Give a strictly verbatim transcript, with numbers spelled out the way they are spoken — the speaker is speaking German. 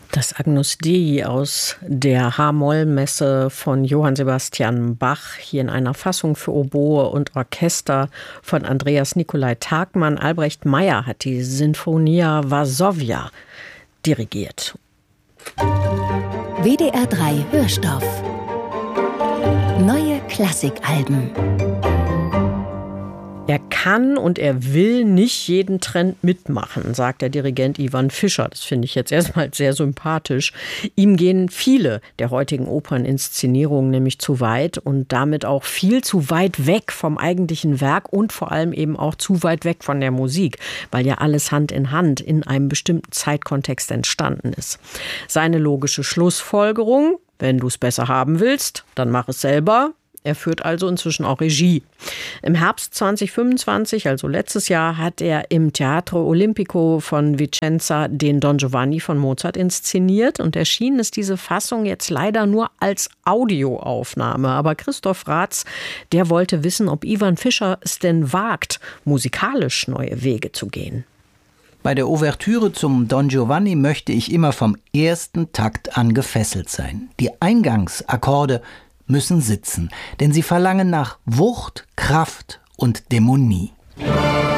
Das Agnus Dei aus der H-Moll-Messe von Johann Sebastian Bach, hier in einer Fassung für Oboe und Orchester von Andreas Nikolai Tagmann. Albrecht Meyer hat die Sinfonia Varsovia dirigiert. W D R drei Hörstoff. Neue Klassikalben. Er kann und er will nicht jeden Trend mitmachen, sagt der Dirigent Ivan Fischer. Das finde ich jetzt erstmal sehr sympathisch. Ihm gehen viele der heutigen Operninszenierungen nämlich zu weit und damit auch viel zu weit weg vom eigentlichen Werk und vor allem eben auch zu weit weg von der Musik, weil ja alles Hand in Hand in einem bestimmten Zeitkontext entstanden ist. Seine logische Schlussfolgerung: Wenn du es besser haben willst, dann mach es selber. Er führt also inzwischen auch Regie. Im Herbst zwanzig fünfundzwanzig, also letztes Jahr, hat er im Teatro Olimpico von Vicenza den Don Giovanni von Mozart inszeniert. Und erschienen ist diese Fassung jetzt leider nur als Audioaufnahme. Aber Christoph Raths, der wollte wissen, ob Ivan Fischer es denn wagt, musikalisch neue Wege zu gehen. Bei der Ouvertüre zum Don Giovanni möchte ich immer vom ersten Takt an gefesselt sein. Die Eingangsakkorde müssen sitzen, denn sie verlangen nach Wucht, Kraft und Dämonie.